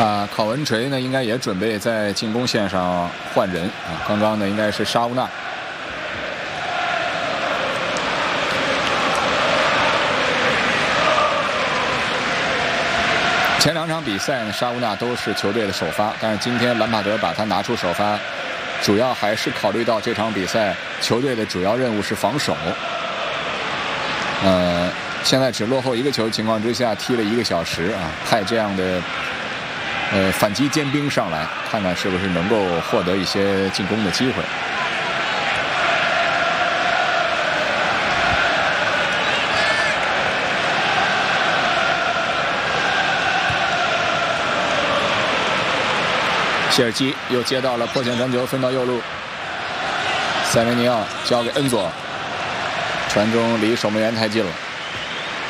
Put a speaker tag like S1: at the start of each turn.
S1: 考文垂呢，应该也准备在进攻线上换人啊。刚刚呢，应该是沙乌纳。前2场比赛呢，沙乌纳都是球队的首发，但是今天兰帕德把他拿出首发，主要还是考虑到这场比赛球队的主要任务是防守。现在只落后1个球情况之下，踢了1个小时啊，派这样的反击尖兵上来，看看是不是能够获得一些进攻的机会。谢尔基又接到了破线传球，分到右路，塞维尼奥交给恩佐，传中离守门员太近了。